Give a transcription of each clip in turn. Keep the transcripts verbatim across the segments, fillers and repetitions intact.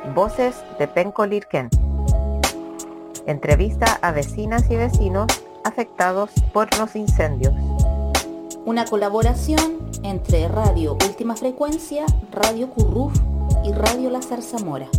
Voces de Penco Lirquén. Entrevista a vecinas y vecinos afectados por los incendios. Una colaboración entre Radio Última Frecuencia, Radio Curruf y Radio La Zarzamora.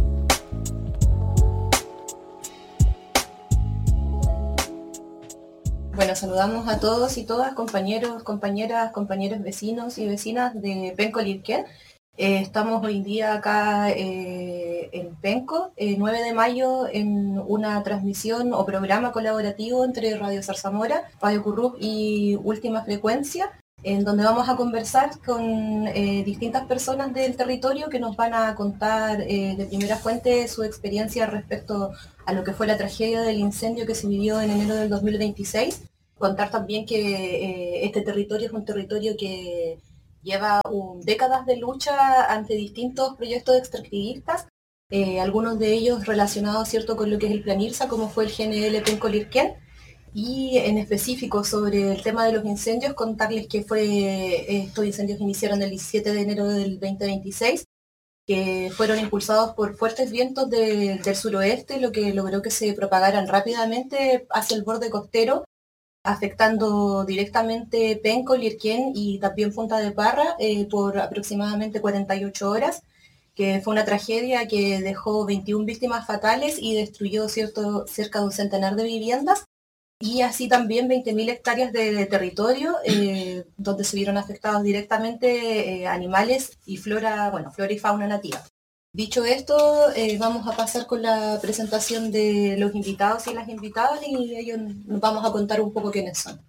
Bueno, saludamos a todos y todas, compañeros, compañeras, compañeros vecinos y vecinas de Penco Lirquén. Eh, estamos hoy día acá eh, en Penco, eh, nueve de mayo, en una transmisión o programa colaborativo entre Radio Zarzamora, Radio Curruf y Última Frecuencia, en donde vamos a conversar con eh, distintas personas del territorio que nos van a contar eh, de primera fuente su experiencia respecto a lo que fue la tragedia del incendio que se vivió en enero del dos mil veintiséis. Contar también que eh, este territorio es un territorio que lleva un, décadas de lucha ante distintos proyectos extractivistas, eh, algunos de ellos relacionados, ¿cierto?, con lo que es el Plan IRSA, como fue el G N L Penco Lirquén, y en específico sobre el tema de los incendios, contarles que fue, estos incendios iniciaron el diecisiete de enero del veinte veintiséis, que fueron impulsados por fuertes vientos de, del suroeste, lo que logró que se propagaran rápidamente hacia el borde costero, afectando directamente Penco, Lirquén y también Punta de Parra eh, por aproximadamente cuarenta y ocho horas, que fue una tragedia que dejó veintiuna víctimas fatales y destruyó cierto, cerca de un centenar de viviendas, y así también veinte mil hectáreas de, de territorio, eh, donde se vieron afectados directamente eh, animales y flora, bueno, flora y fauna nativa. Dicho esto, eh, vamos a pasar con la presentación de los invitados y las invitadas, y ellos nos vamos a contar un poco quiénes son.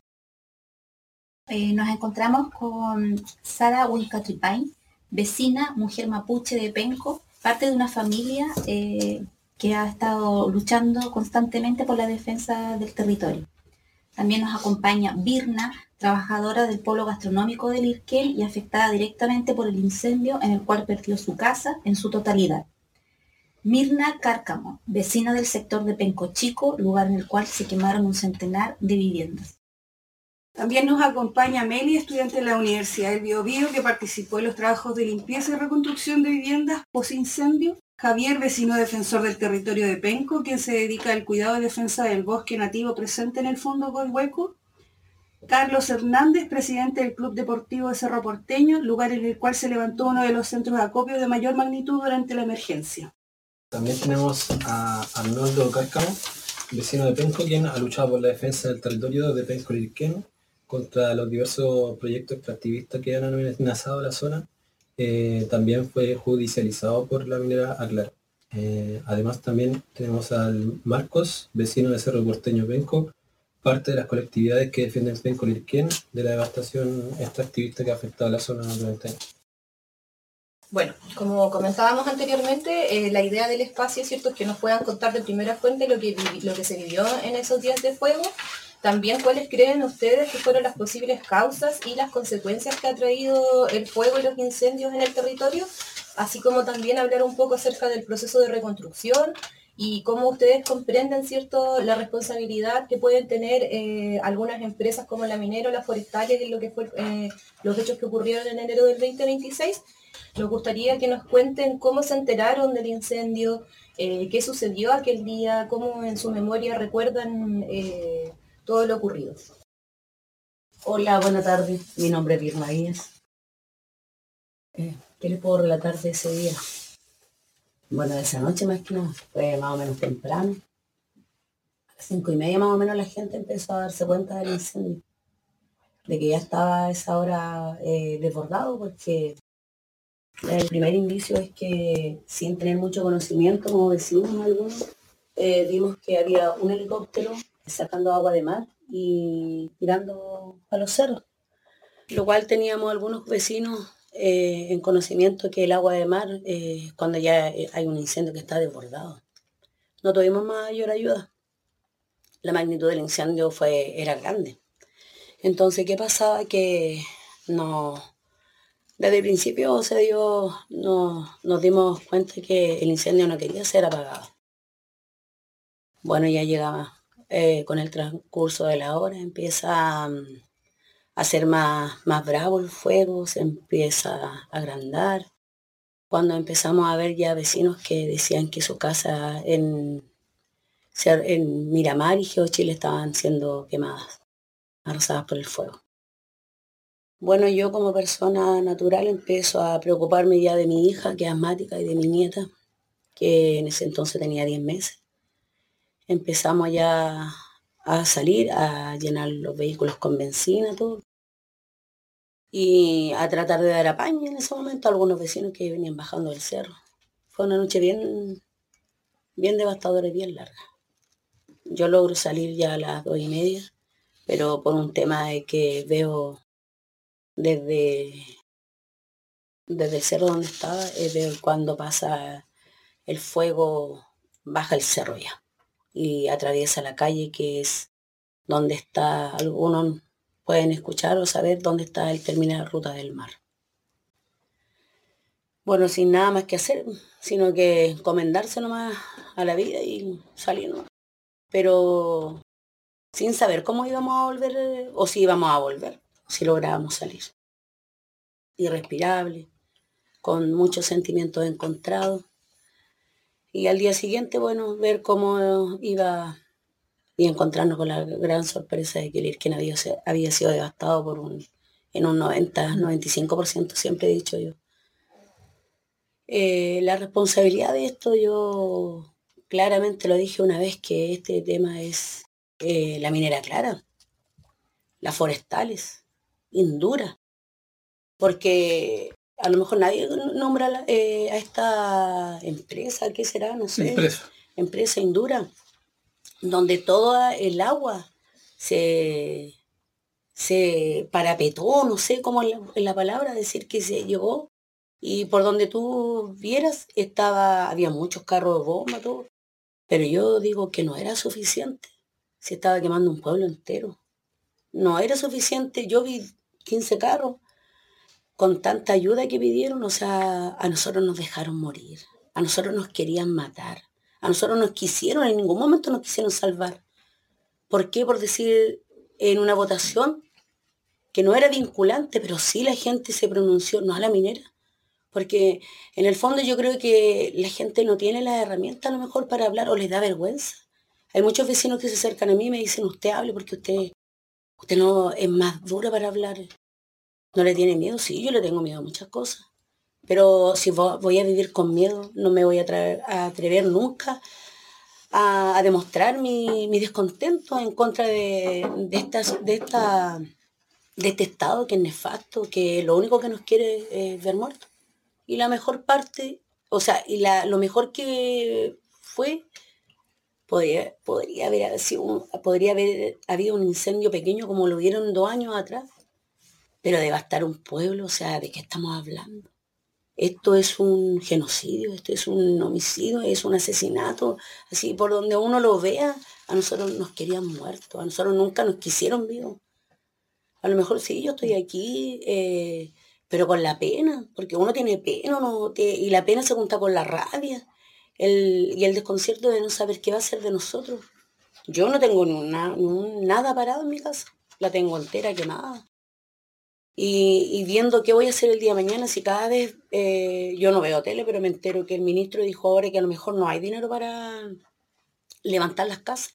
Eh, nos encontramos con Sara Huilcatripay, vecina, mujer mapuche de Penco, parte de una familia eh, que ha estado luchando constantemente por la defensa del territorio. También nos acompaña Birna, trabajadora del polo gastronómico de Lirquén y afectada directamente por el incendio en el cual perdió su casa en su totalidad. Mirna Cárcamo, vecina del sector de Penco Chico, lugar en el cual se quemaron un centenar de viviendas. También nos acompaña Meli, estudiante de la Universidad del Biobío, que participó en los trabajos de limpieza y reconstrucción de viviendas post-incendio. Javier, vecino defensor del territorio de Penco, quien se dedica al cuidado y defensa del bosque nativo presente en el fondo Coihueco. Carlos Hernández, presidente del Club Deportivo de Cerro Porteño, lugar en el cual se levantó uno de los centros de acopio de mayor magnitud durante la emergencia. También tenemos a Arnoldo Cárcamo, vecino de Penco, quien ha luchado por la defensa del territorio de Penco Lirquén contra los diversos proyectos extractivistas que han amenazado la zona. Eh, también fue judicializado por la minera Aclar. Eh, además también tenemos al Marcos, vecino de Cerro Porteño Penco, parte de las colectividades que defienden Penco Lirquén de la devastación extractivista que ha afectado a la zona durante años. Bueno, como comentábamos anteriormente, eh, la idea del espacio, ¿cierto?, es que nos puedan contar de primera fuente lo que, lo que se vivió en esos días de fuego. También, ¿cuáles creen ustedes que fueron las posibles causas y las consecuencias que ha traído el fuego y los incendios en el territorio? Así como también hablar un poco acerca del proceso de reconstrucción y cómo ustedes comprenden, ¿cierto?, la responsabilidad que pueden tener eh, algunas empresas como la minera o las forestales en lo que fue eh, los hechos que ocurrieron en enero del veinte veintiséis. Nos gustaría que nos cuenten cómo se enteraron del incendio, eh, qué sucedió aquel día, cómo en su memoria recuerdan eh, todo lo ocurrido. Hola, buenas tardes. Mi nombre es Birna Díaz. Eh, ¿Qué les puedo relatar de ese día? Bueno, de esa noche más que nada, fue más o menos temprano. A las cinco y media más o menos la gente empezó a darse cuenta del incendio, de que ya estaba a esa hora eh, desbordado, porque el primer indicio es que, sin tener mucho conocimiento, como decimos algunos, eh, vimos que había un helicóptero sacando agua de mar y tirando a los cerros, lo cual teníamos algunos vecinos eh, en conocimiento que el agua de mar, eh, cuando ya hay un incendio que está desbordado. No tuvimos mayor ayuda. La magnitud del incendio fue, era grande. Entonces, ¿qué pasaba? Que no, desde el principio se dio, no, nos dimos cuenta que el incendio no quería ser apagado. Bueno, ya llegaba. Eh, con el transcurso de la hora empieza um, a ser más, más bravo el fuego, se empieza a agrandar. cuando empezamos a ver ya vecinos que decían que su casa en, en Miramar y Geochile estaban siendo quemadas, arrasadas por el fuego. Bueno, yo como persona natural empiezo a preocuparme ya de mi hija, que es asmática, y de mi nieta, que en ese entonces tenía diez meses. Empezamos ya a salir, a llenar los vehículos con benzina, todo. Y a tratar de dar apaño en ese momento a algunos vecinos que venían bajando del cerro. Fue una noche bien, bien devastadora y bien larga. Yo logro salir ya a las dos y media, pero por un tema de que veo desde, desde el cerro donde estaba, eh, veo cuando pasa el fuego, baja el cerro ya y atraviesa la calle, que es donde está, algunos pueden escuchar o saber dónde está el terminal Ruta del Mar. Bueno, sin nada más que hacer, sino que encomendarse nomás a la vida y salir, ¿no? Pero sin saber cómo íbamos a volver, o si íbamos a volver, si lográbamos salir. Irrespirable, con muchos sentimientos encontrados. Y al día siguiente, bueno, ver cómo iba y encontrarnos con la gran sorpresa de que el Irquén había, había sido devastado por un, en un noventa, noventa y cinco por ciento, siempre he dicho yo. Eh, la responsabilidad de esto, yo claramente lo dije una vez, que este tema es eh, la minera clara, las forestales, Indura, porque a lo mejor nadie nombra eh, a esta empresa, ¿qué será? No sé. Empresa. Empresa Indura, donde toda el agua se, se parapetó, no sé cómo es la, es la palabra, decir que se llevó, y por donde tú vieras estaba, había muchos carros de bomba, todo, pero yo digo que no era suficiente, se estaba quemando un pueblo entero, no era suficiente. Yo vi quince carros con tanta ayuda que pidieron, o sea, a nosotros nos dejaron morir, a nosotros nos querían matar. A nosotros nos quisieron, en ningún momento nos quisieron salvar. ¿Por qué? Por decir en una votación que no era vinculante, pero sí la gente se pronunció, no a la minera. Porque en el fondo yo creo que la gente no tiene las herramientas a lo mejor para hablar, o les da vergüenza. Hay muchos vecinos que se acercan a mí y me dicen, usted hable porque usted, usted no es más dura para hablar. ¿No le tiene miedo? Sí, yo le tengo miedo a muchas cosas. Pero si voy a vivir con miedo, no me voy a, atrever, a atrever nunca a, a demostrar mi, mi descontento en contra de, de, esta, de, esta, de este estado que es nefasto, que lo único que nos quiere es ver muertos. Y la mejor parte, o sea, y la, lo mejor que fue, podría, podría, haber sido un, podría haber habido un incendio pequeño como lo vieron dos años atrás, pero devastar un pueblo, o sea, ¿de qué estamos hablando? Esto es un genocidio, esto es un homicidio, es un asesinato. Así, por donde uno lo vea, a nosotros nos querían muertos, a nosotros nunca nos quisieron vivos. A lo mejor sí, yo estoy aquí, eh, pero con la pena, porque uno tiene pena, uno te, y la pena se junta con la rabia el, y el desconcierto de no saber qué va a ser de nosotros. Yo no tengo ni una, ni un, nada parado en mi casa, la tengo entera quemada. Y, y viendo qué voy a hacer el día de mañana, si cada vez, eh, yo no veo tele, pero me entero que el ministro dijo ahora que a lo mejor no hay dinero para levantar las casas.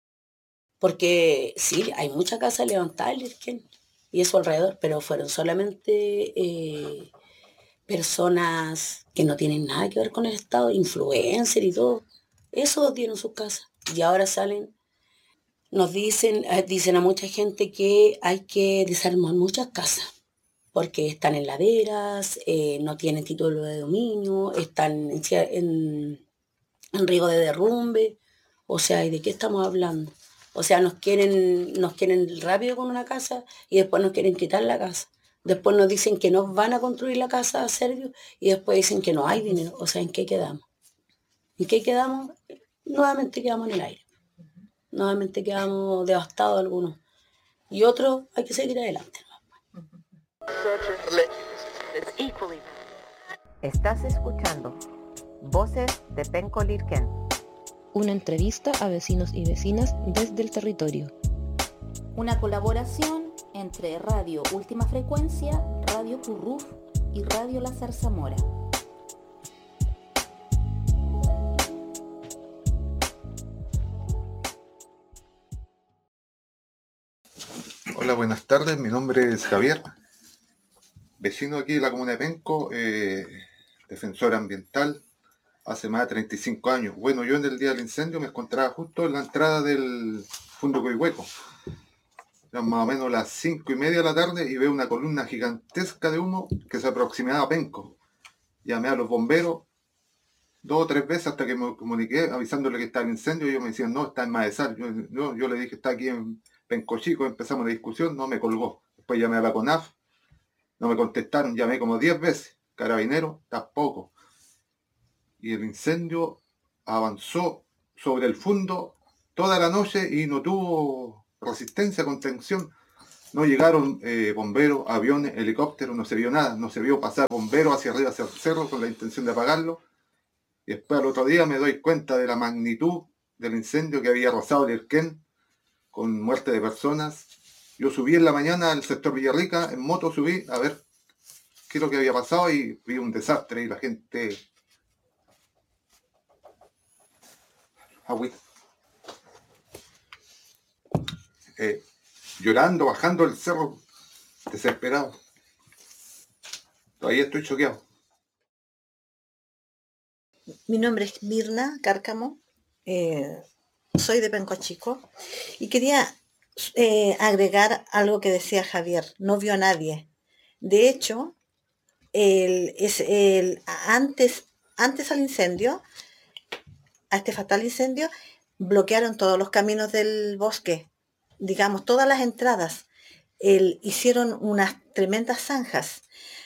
Porque sí, hay muchas casas levantables y eso alrededor, pero fueron solamente eh, personas que no tienen nada que ver con el Estado, influencers y todo. Esos dieron sus casas y ahora salen. Nos dicen, dicen a mucha gente que hay que desarmar muchas casas, porque están en laderas, eh, no tienen título de dominio, están en, en, en riesgo de derrumbe. O sea, ¿y de qué estamos hablando? O sea, nos quieren, nos quieren rápido con una casa y después nos quieren quitar la casa. Después nos dicen que nos van a construir la casa a serbios y después dicen que no hay dinero. O sea, ¿en qué quedamos? ¿En qué quedamos? Nuevamente quedamos en el aire. Nuevamente quedamos devastados algunos. Y otros hay que seguir adelante. Estás escuchando Voces de Penco Lirquén. Una entrevista a vecinos y vecinas desde el territorio. Una colaboración entre Radio Última Frecuencia, Radio Curruf y Radio La Zarzamora. Hola, buenas tardes. Mi nombre es Javier, vecino aquí de la comuna de Penco, eh, defensor ambiental, hace más de treinta y cinco años. Bueno, yo en el día del incendio me encontraba justo en la entrada del Fundo Coihueco. Eran más o menos las cinco y media de la tarde y veo una columna gigantesca de humo que se aproximaba a Penco. Llamé a los bomberos dos o tres veces hasta que me comuniqué avisándole que estaba el incendio y ellos me decían, no, está en Maesar. Yo, yo, yo le dije, está aquí en Penco Chico, empezamos la discusión, no me colgó. Después llamé a la CONAF, no me contestaron, llamé como diez veces. Carabinero, tampoco. Y el incendio avanzó sobre el fundo toda la noche y no tuvo resistencia, contención. No llegaron eh, bomberos, aviones, helicópteros, no se vio nada. No se vio pasar bomberos hacia arriba, hacia el cerro, con la intención de apagarlo. Y después al otro día me doy cuenta de la magnitud del incendio que había arrasado el Irquén, con muerte de personas. Yo subí en la mañana al sector Villarrica, en moto subí a ver qué es lo que había pasado y vi un desastre y la gente... Agüita. Eh, llorando, bajando el cerro, desesperado. Todavía estoy choqueado. Mi nombre es Mirna Cárcamo, eh, soy de Penco Chico y quería eh, agregar algo que decía Javier, no vio a nadie. De hecho, el, es el, antes, antes al incendio, a este fatal incendio, bloquearon todos los caminos del bosque, digamos, todas las entradas. El, hicieron unas tremendas zanjas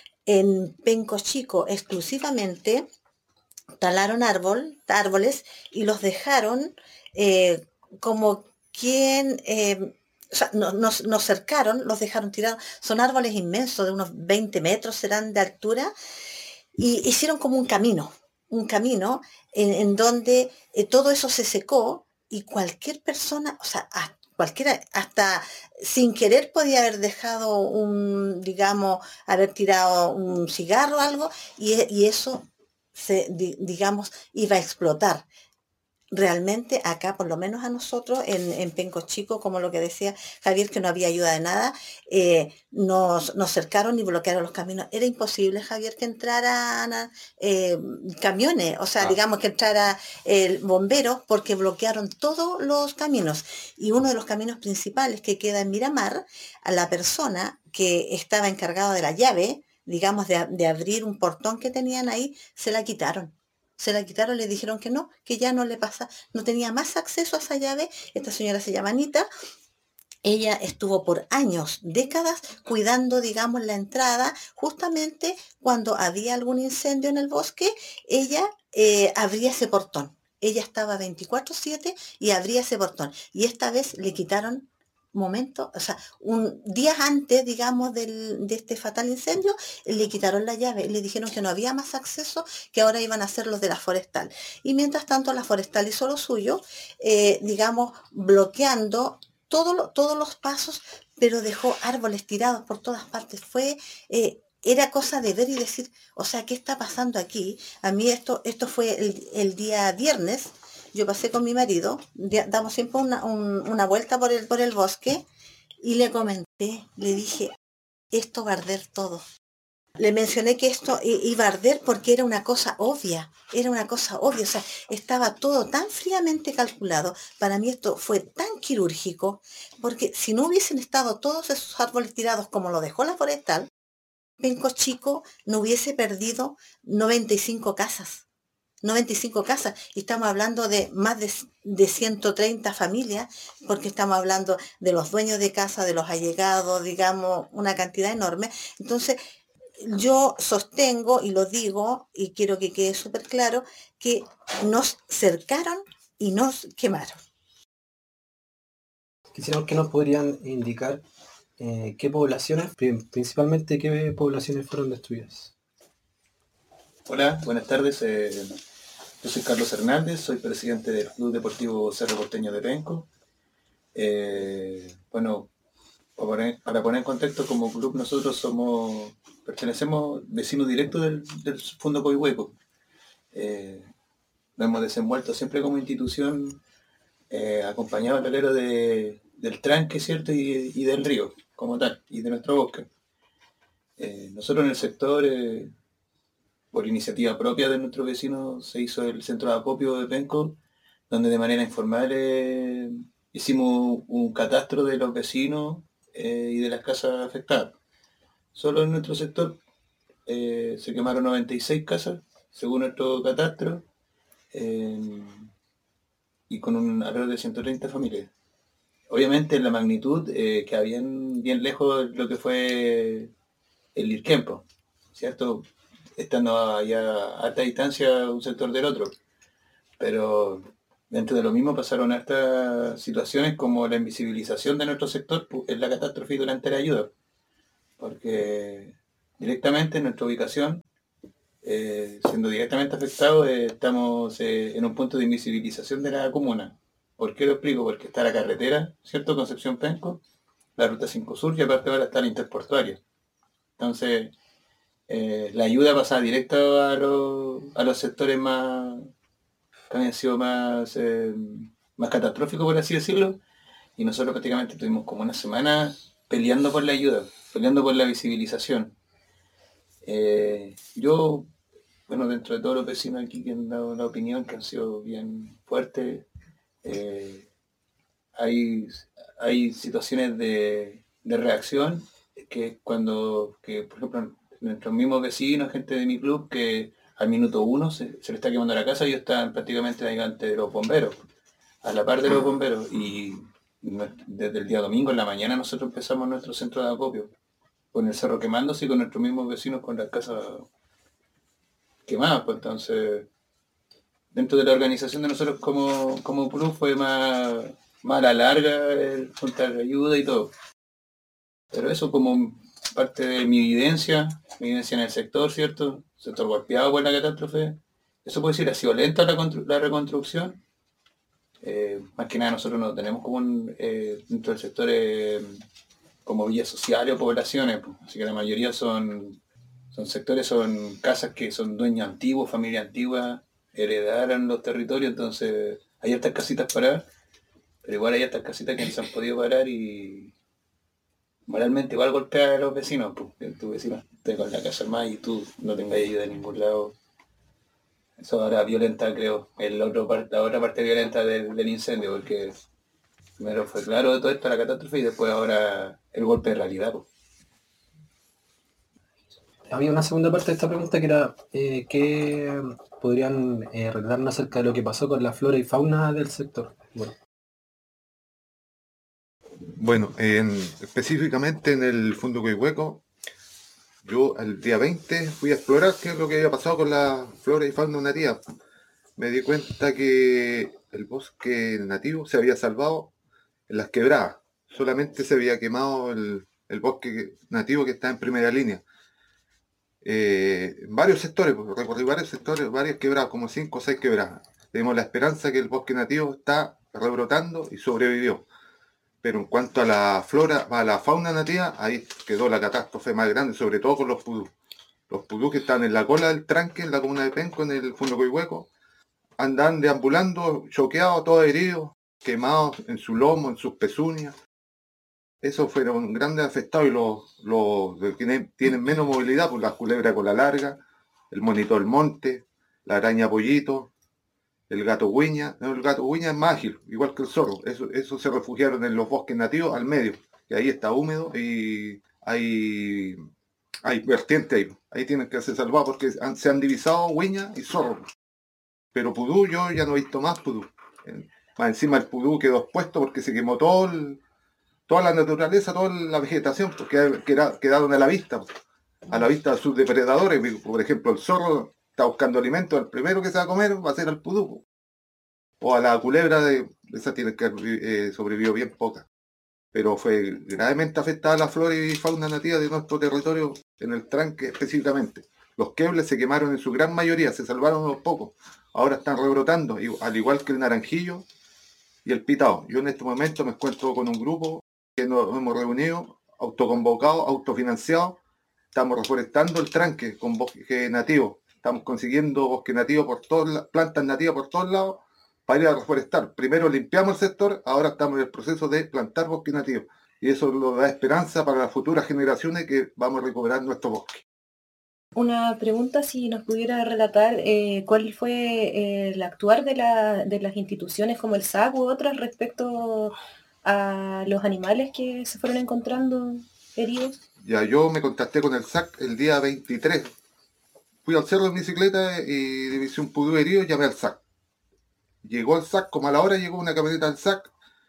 en Penco Chico exclusivamente. Talaron árbol, árboles y los dejaron eh, como quien, eh, o sea, no, nos, nos cercaron, los dejaron tirados. Son árboles inmensos, de unos veinte metros serán de altura, y hicieron como un camino, un camino en, en donde eh, todo eso se secó y cualquier persona, o sea, a, cualquiera, hasta sin querer podía haber dejado un, digamos, haber tirado un cigarro o algo, y, y eso... Se, di, digamos, iba a explotar. Realmente acá, por lo menos a nosotros, en, en Penco Chico, como lo que decía Javier, que no había ayuda de nada, eh, nos, nos cercaron y bloquearon los caminos. Era imposible, Javier, que entraran eh, camiones, o sea, ah. digamos que entrara el bombero, porque bloquearon todos los caminos. Y uno de los caminos principales que queda en Miramar, a la persona que estaba encargada de la llave, digamos, de, de abrir un portón que tenían ahí, se la quitaron. Se la quitaron, le dijeron que no, que ya no le pasa, no tenía más acceso a esa llave. Esta señora se llama Anita. Ella estuvo por años, décadas, cuidando, digamos, la entrada. Justamente cuando había algún incendio en el bosque, ella eh, abría ese portón. Ella estaba veinticuatro siete y abría ese portón. Y esta vez le quitaron momento, o sea, un días antes, digamos, del, de este fatal incendio, le quitaron la llave, le dijeron que no había más acceso, que ahora iban a hacer los de la forestal. Y mientras tanto la forestal hizo lo suyo, eh, digamos, bloqueando todo lo, todos los pasos, pero dejó árboles tirados por todas partes. Fue... Eh, era cosa de ver y decir, o sea, ¿qué está pasando aquí? A mí esto, esto fue el, el día viernes. Yo pasé con mi marido, damos siempre una, un, una vuelta por el, por el bosque y le comenté, le dije, esto va a arder todo. Le mencioné que esto iba a arder porque era una cosa obvia, era una cosa obvia, o sea, estaba todo tan fríamente calculado. Para mí esto fue tan quirúrgico, porque si no hubiesen estado todos esos árboles tirados como lo dejó la forestal, Penco Chico no hubiese perdido noventa y cinco casas. noventa y cinco casas, y estamos hablando de más de, de ciento treinta familias, porque estamos hablando de los dueños de casa, de los allegados, digamos, una cantidad enorme. Entonces, yo sostengo y lo digo, y quiero que quede súper claro, que nos cercaron y nos quemaron. Quisiéramos que nos podrían indicar eh, qué poblaciones, principalmente qué poblaciones fueron destruidas. Hola, buenas tardes. Eh, yo soy Carlos Hernández, soy presidente del Club Deportivo Cerro Porteño de Penco. Eh, bueno, para poner, para poner en contexto, como club nosotros somos, pertenecemos vecinos directos del, del Fundo Coihueco. Eh, nos hemos desenvuelto siempre como institución, eh, acompañado al velero de, del tranque, ¿cierto? Y, y del río, como tal y de nuestro bosque. Eh, nosotros en el sector, eh, por iniciativa propia de nuestros vecinos, se hizo el centro de acopio de Penco, donde de manera informal eh, hicimos un catastro de los vecinos eh, y de las casas afectadas. Solo en nuestro sector eh, se quemaron noventa y seis casas, según nuestro catastro, eh, y con un alrededor de ciento treinta familias. Obviamente la magnitud eh, queda bien, bien lejos de lo que fue el Lirquempo, ¿cierto? Estando allá a alta distancia un sector del otro. Pero dentro de lo mismo pasaron estas situaciones como la invisibilización de nuestro sector en la catástrofe y durante la ayuda. Porque directamente en nuestra ubicación, eh, siendo directamente afectados, eh, estamos eh, en un punto de invisibilización de la comuna. ¿Por qué lo explico? Porque está la carretera, ¿cierto? Concepción Penco, la ruta cinco Sur y aparte ahora está la interportuaria. Entonces, eh, la ayuda pasa directo a, los, a los sectores más que han sido más, eh, más catastróficos, por así decirlo, y nosotros prácticamente tuvimos como una semana peleando por la ayuda, peleando por la visibilización. Eh, yo, bueno, dentro de todos los vecinos aquí que han dado la opinión, que han sido bien fuertes, eh, hay, hay situaciones de, de reacción que cuando, que por ejemplo, nuestros mismos vecinos, gente de mi club, que al minuto uno se, se le está quemando la casa y ellos están prácticamente delante de los bomberos, a la par de los bomberos, y desde el día domingo en la mañana nosotros empezamos nuestro centro de acopio, con el cerro quemándose y con nuestros mismos vecinos con las casas quemadas. Pues entonces, dentro de la organización de nosotros como, como club fue más, más a la larga el juntar ayuda y todo. Pero eso como parte de mi evidencia, mi evidencia en el sector, ¿cierto? Sector golpeado por la catástrofe. Eso puede decir, ha sido lenta la, la reconstrucción. Eh, más que nada nosotros no tenemos como un, eh, dentro del sector eh, como villas sociales o poblaciones, pues. Así que la mayoría son, son sectores, son casas que son dueños antiguos, familia antigua, heredaron los territorios, entonces hay estas casitas paradas, pero igual hay estas casitas que no se han podido parar y moralmente igual golpea a los vecinos, pues, que tu vecino esté con la casa armada y tú no tengas ayuda de ningún lado. Eso ahora violenta, creo, el otro part, la otra parte violenta del, del incendio, porque primero fue claro de todo esto la catástrofe y después ahora el golpe de realidad, pues. Había una segunda parte de esta pregunta que era eh, ¿qué podrían eh, relatarnos acerca de lo que pasó con la flora y fauna del sector? Bueno. Bueno, en, específicamente en el Fondo Coihueco, yo el día veinte fui a explorar qué es lo que había pasado con la flora y fauna nativa. Me di cuenta que el bosque nativo se había salvado en las quebradas. Solamente se había quemado el, el bosque nativo que está en primera línea. Eh, en varios sectores, pues, recorrí varios sectores, varias quebradas, como cinco o seis quebradas. Tenemos la esperanza que el bosque nativo está rebrotando y sobrevivió. Pero en cuanto a la flora, a la fauna nativa, ahí quedó la catástrofe más grande, sobre todo con los pudú. Los pudú que están en la cola del tranque, en la comuna de Penco, en el Fondo Coihueco, andan deambulando, choqueados, todos heridos, quemados en su lomo, en sus pezuñas. Esos fueron grandes afectados y los, los que tienen, tienen menos movilidad, pues la culebra cola larga, el monito del monte, la araña pollito, el gato guiña. No, el gato guiña es más ágil, igual que el zorro. Eso, eso se refugiaron en los bosques nativos al medio, que ahí está húmedo y hay, hay vertiente ahí. Ahí tienen que ser salvados porque han, se han divisado guiña y zorro. Pero pudú, yo ya no he visto más pudú. Más encima el pudú quedó expuesto porque se quemó todo el, toda la naturaleza, toda la vegetación, porque quedaron a la vista, a la vista de sus depredadores. Por ejemplo, el zorro está buscando alimento, el primero que se va a comer va a ser al pudú. O a la culebra, de esa tiene que eh, sobrevivió bien poca. Pero fue gravemente afectada la flora y fauna nativa de nuestro territorio, en el tranque específicamente. Los quebles se quemaron en su gran mayoría, se salvaron unos pocos. Ahora están rebrotando, al igual que el naranjillo y el pitao. Yo en este momento me encuentro con un grupo que nos hemos reunido, autoconvocados, autofinanciados. Estamos reforestando el tranque con bosque nativo. Estamos consiguiendo bosque nativo por todas, plantas nativas por todos lados para ir a reforestar. Primero limpiamos el sector, ahora estamos en el proceso de plantar bosque nativo. y eso nos da esperanza para las futuras generaciones que vamos a recuperar nuestro bosque. Una pregunta, si nos pudiera relatar eh, cuál fue eh, el actuar de, la, de las instituciones como el S A C u otras respecto a los animales que se fueron encontrando heridos. Ya, yo me contacté con el S A C el día veintitrés. Fui al cerro en bicicleta y divisé un pudú herido y llamé al S A C. Llegó el S A C, como a la hora llegó una camioneta del S A C.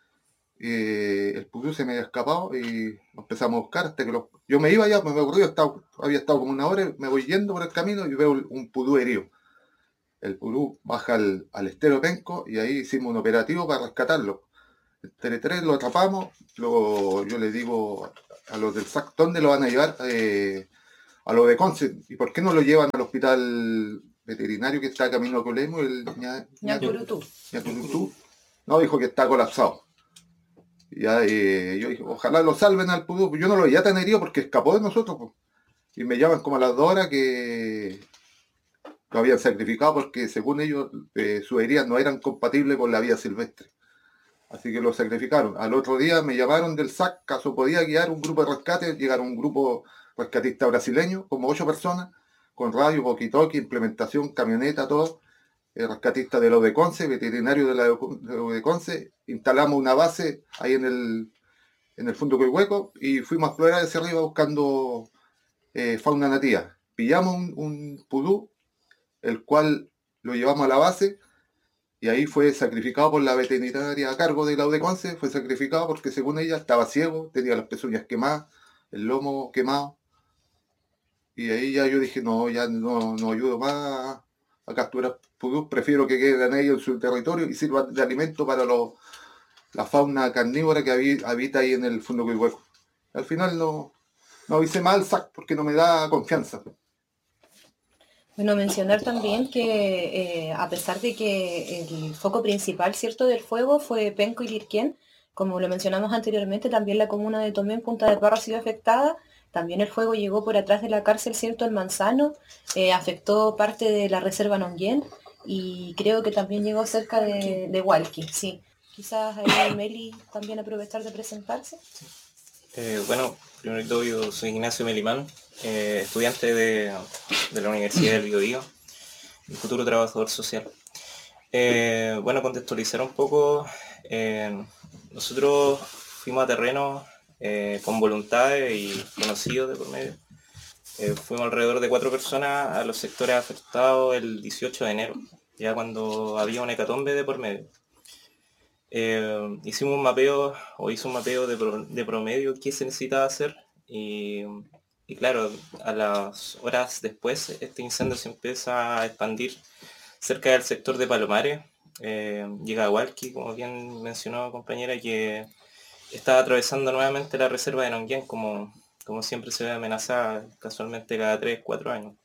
Eh, el pudú se me había escapado y lo empezamos a buscar hasta que lo... Yo me iba ya, me ocurrió, estaba, había estado como una hora, me voy yendo por el camino y veo un pudú herido. El pudú baja al, al estero Penco y ahí hicimos un operativo para rescatarlo. El T tres lo atrapamos, luego yo le digo a los del S A C, ¿dónde lo van a llevar? Eh, a lo de Conce. ¿Y por qué no lo llevan al hospital veterinario que está camino a Colemo, el Ña, Ñacurutú? Ñacurutú? No, dijo que está colapsado. Ya, eh, yo dije, ojalá lo salven al pudú. Yo no lo veía tan herido porque escapó de nosotros. Pues. Y me llaman como a las dos horas que lo habían sacrificado porque según ellos eh, sus heridas no eran compatibles con la vida silvestre. Así que lo sacrificaron. Al otro día me llamaron del S A C, caso podía guiar un grupo de rescate. Llegaron un grupo rescatista brasileño, como ocho personas, con radio, walkie-talkie, implementación, camioneta, todo. El rescatista de la U de Conce, veterinario de la U de Conce. Instalamos una base ahí en el, en el Fondo Coihueco y fuimos a explorar hacia arriba buscando eh, fauna nativa. Pillamos un, un pudú, el cual lo llevamos a la base. Y ahí fue sacrificado por la veterinaria a cargo de la U de Conce, fue sacrificado porque según ella estaba ciego, tenía las pezuñas quemadas, el lomo quemado. Y ahí ya yo dije, no, ya no, no ayudo más a capturar pudú, prefiero que queden ellos en su territorio y sirvan de alimento para los, la fauna carnívora que habita ahí en el Fondo Coihueco. Al final no, no hice mal al S A C porque no me da confianza. Bueno, mencionar también que eh, a pesar de que el foco principal, ¿cierto?, del fuego fue Penco y Lirquén, como lo mencionamos anteriormente, también la comuna de Tomé en Punta de Parra ha sido afectada. También el fuego llegó por atrás de la cárcel, ¿cierto?, el Manzano, eh, afectó parte de la reserva Nonguén y creo que también llegó cerca de, de Hualqui, sí. Quizás ahí Meli también aprovechar de presentarse. Eh, bueno, primero que todo yo soy Ignacio Melimán, eh, estudiante de, de la Universidad del Biobío y futuro trabajador social. Eh, bueno, contextualizar un poco, eh, nosotros fuimos a terreno eh, con voluntades y conocidos de por medio. Eh, fuimos alrededor de cuatro personas a los sectores afectados el dieciocho de enero, ya cuando había una hecatombe de por medio. Eh, hicimos un mapeo, o hice un mapeo de, pro, de promedio qué se necesitaba hacer y, y claro, a las horas después este incendio se empieza a expandir cerca del sector de Palomares, eh, llega a Hualqui, como bien mencionó compañera, que estaba atravesando nuevamente la reserva de Nonguén, como, como siempre se ve amenazada casualmente cada tres cuatro años.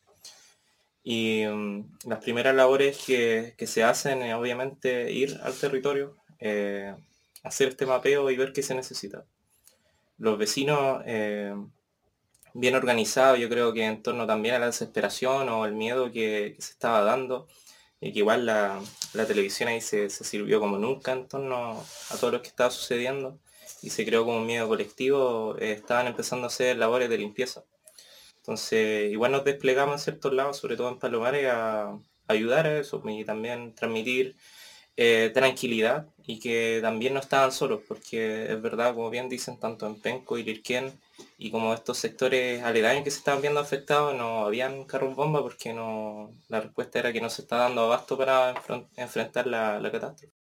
Y um, las primeras labores que, que se hacen es obviamente ir al territorio, Eh, hacer este mapeo y ver qué se necesita. Los vecinos eh, bien organizados, yo creo que en torno también a la desesperación o el miedo que, que se estaba dando, y que igual la, la televisión ahí se, se sirvió como nunca en torno a todo lo que estaba sucediendo y se creó como un miedo colectivo, eh, estaban empezando a hacer labores de limpieza. Entonces igual nos desplegamos en ciertos lados, sobre todo en Palomares, a, a ayudar a eso y también transmitir Eh, tranquilidad y que también no estaban solos, porque es verdad, como bien dicen, tanto en Penco y Lirquén y como estos sectores aledaños que se estaban viendo afectados, no habían carros bomba porque no, la respuesta era que no se está dando abasto para enfrentar la, la catástrofe.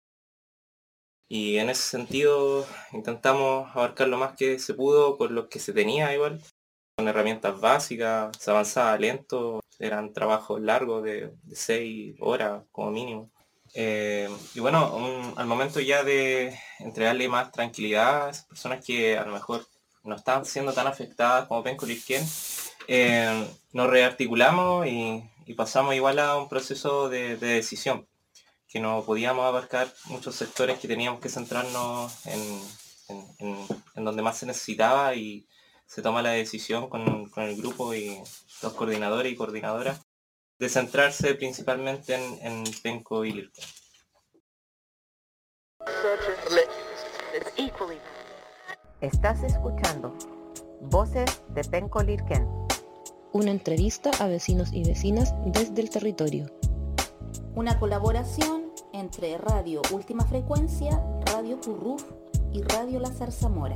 Y en ese sentido intentamos abarcar lo más que se pudo con lo que se tenía igual, con herramientas básicas, se avanzaba lento, eran trabajos largos de, de seis horas como mínimo. Eh, y bueno, un, al momento ya de entregarle más tranquilidad a esas personas que a lo mejor no están siendo tan afectadas como Penco y Lirquén, eh, nos rearticulamos y, y pasamos igual a un proceso de, de decisión, que no podíamos abarcar muchos sectores que teníamos que centrarnos en, en, en, en donde más se necesitaba y se toma la decisión con, con el grupo y los coordinadores y coordinadoras de centrarse principalmente en, en Penco y Lirquén. Estás escuchando Voces de Penco Lirquén. Una entrevista a vecinos y vecinas desde el territorio. Una colaboración entre Radio Última Frecuencia, Radio Curruf y Radio La Zarzamora.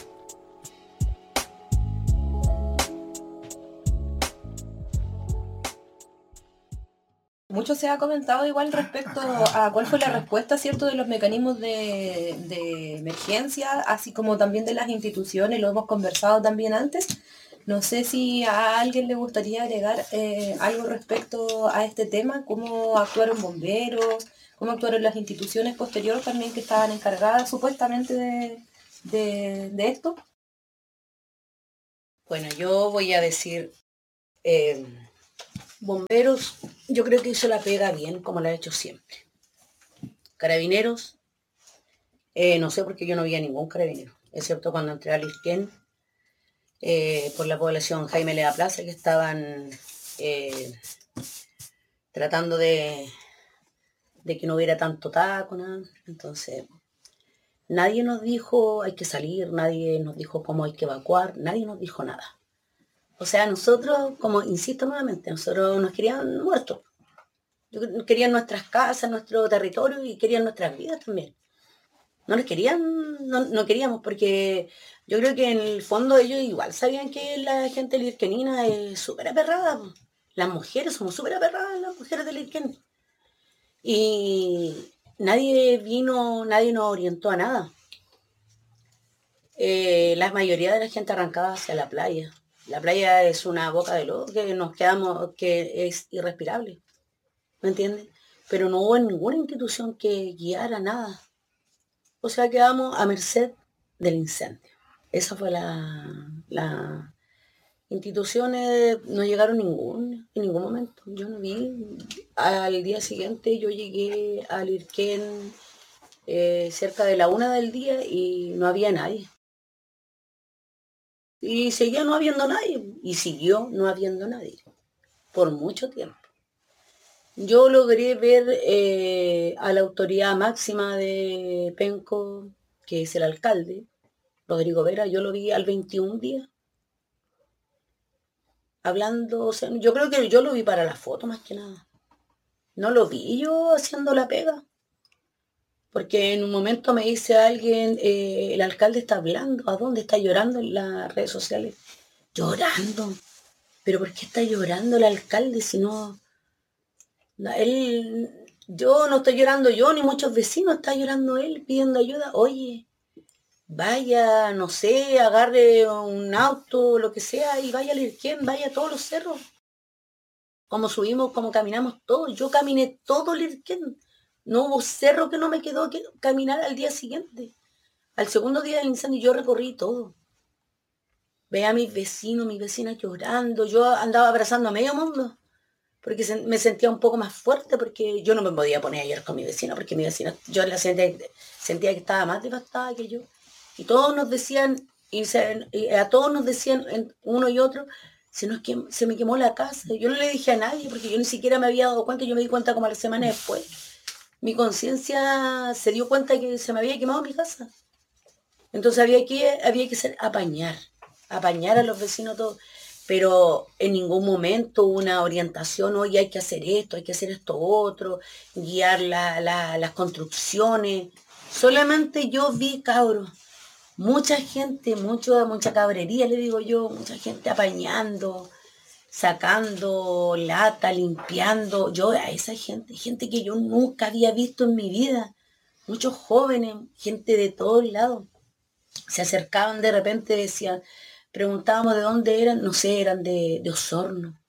Mucho se ha comentado igual respecto a cuál fue la respuesta, ¿cierto?, de los mecanismos de, de emergencia, así como también de las instituciones, lo hemos conversado también antes. No sé si a alguien le gustaría agregar eh, algo respecto a este tema, cómo actuaron bomberos, cómo actuaron las instituciones posteriores también que estaban encargadas supuestamente de, de, de esto. Bueno, yo voy a decir... Eh, Bomberos, yo creo que hizo la pega bien, como la ha hecho siempre. Carabineros, eh, no sé porque yo no vi a ningún carabinero, excepto cuando entré a Lirquén, eh, por la población Jaime Lea Plaza, que estaban eh, tratando de, de que no hubiera tanto taco, nada. Entonces, nadie nos dijo hay que salir, nadie nos dijo cómo hay que evacuar, nadie nos dijo nada. O sea, nosotros, como insisto nuevamente, nosotros nos querían muertos. Querían nuestras casas, nuestro territorio y querían nuestras vidas también. No les querían, no, no queríamos, porque yo creo que en el fondo ellos igual sabían que la gente lirquenina es súper aperrada. Las mujeres somos súper aperradas, las mujeres de Lirquén. Y nadie vino, nadie nos orientó a nada. Eh, la mayoría de la gente arrancaba hacia la playa. La playa es una boca de lobo que nos quedamos, que es irrespirable, ¿me entiendes? Pero no hubo ninguna institución que guiara nada. O sea, quedamos a merced del incendio. Esa fue la... la instituciones, no llegaron ningún, en ningún momento. Yo no vi. Al día siguiente yo llegué a Lirquén eh, cerca de la una del día y no había nadie. Y seguía no habiendo nadie, y siguió no habiendo nadie, por mucho tiempo. Yo logré ver eh, a la autoridad máxima de Penco, que es el alcalde, Rodrigo Vera, yo lo vi al veintiún días, hablando, o sea, yo creo que yo lo vi para la foto más que nada. No lo vi yo haciendo la pega. Porque en un momento me dice alguien, eh, el alcalde está hablando, ¿a dónde está llorando en las redes sociales? Llorando. ¿Pero por qué está llorando el alcalde si no... Él, yo no estoy llorando yo, ni muchos vecinos, está llorando él pidiendo ayuda. Oye, vaya, no sé, agarre un auto, lo que sea, y vaya a Lirquén, vaya a todos los cerros. Como subimos, como caminamos todos. Yo caminé todo Lirquén. No hubo cerro que no me quedó que caminar al día siguiente. Al segundo día del incendio yo recorrí todo. Veía a mis vecinos, mis vecinas llorando. Yo andaba abrazando a medio mundo. Porque se, me sentía un poco más fuerte. Porque yo no me podía poner a llorar con mi vecina. Porque mi vecina, yo la sentía, sentía que estaba más devastada que yo. Y todos nos decían, y, se, y a todos nos decían, uno y otro, se, nos quem, se me quemó la casa. Yo no le dije a nadie. Porque yo ni siquiera me había dado cuenta. Yo me di cuenta como a la semana después. Mi conciencia se dio cuenta que se me había quemado mi casa. Entonces había que, había que ser apañar, apañar a los vecinos todos. Pero en ningún momento una orientación, oye, hay que hacer esto, hay que hacer esto otro, guiar la, la, las construcciones. Solamente yo vi, cabros, mucha gente, mucho, mucha cabrería, le digo yo, mucha gente apañando, sacando lata, limpiando. Yo a esa gente, gente que yo nunca había visto en mi vida, muchos jóvenes, gente de todos lados, se acercaban de repente, decían, preguntábamos de dónde eran, no sé, eran de, de Osorno,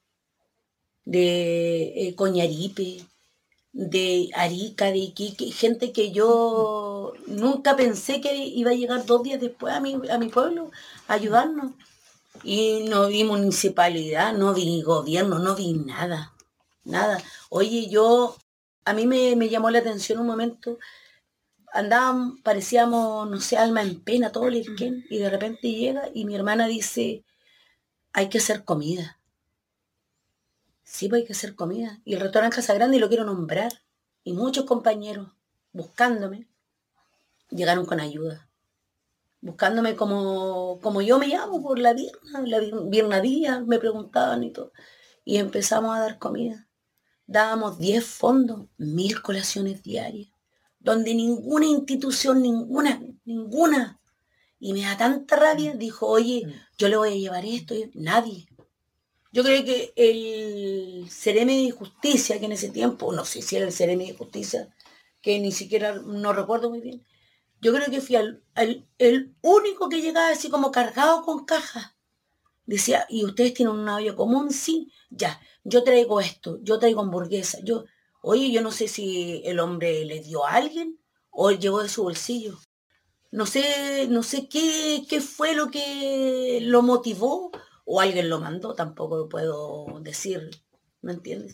de eh, Coñaripe, de Arica, de Iquique, gente que yo nunca pensé que iba a llegar dos días después a mi, a mi pueblo a ayudarnos. Y no vi municipalidad, no vi gobierno, no vi nada, nada. Oye, yo, a mí me, me llamó la atención un momento, andábamos, parecíamos, no sé, alma en pena, todo Lirquén, y de repente llega y mi hermana dice, hay que hacer comida. Sí, pues hay que hacer comida. Y el restaurante Casa Grande, y lo quiero nombrar, y muchos compañeros buscándome, llegaron con ayuda. buscándome como, como yo me llamo, por la Virna, la Virna Díaz, me preguntaban y todo. Y empezamos a dar comida. Dábamos diez fondos, mil colaciones diarias, donde ninguna institución, ninguna, ninguna, y me da tanta rabia, dijo, oye, yo le voy a llevar esto, y nadie. Yo creo que el Ceremi de Justicia, que en ese tiempo, no sé si era el Ceremi de Justicia, que ni siquiera, no recuerdo muy bien, yo creo que fui al, al, el único que llegaba así como cargado con cajas. Decía, ¿y ustedes tienen un olla común? Sí, ya, yo traigo esto, yo traigo hamburguesa. Yo, oye, yo no sé si el hombre le dio a alguien o él llevó de su bolsillo. No sé, no sé qué, qué fue lo que lo motivó o alguien lo mandó, tampoco lo puedo decir, ¿me entiendes?